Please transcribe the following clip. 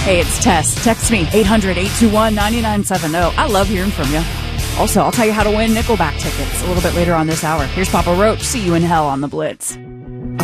Hey, it's Tess. Text me, 800-821-9970. I love hearing from you. Also, I'll tell you how to win Nickelback tickets a little bit later on this hour. Here's Papa Roach. See you in hell on the Blitz.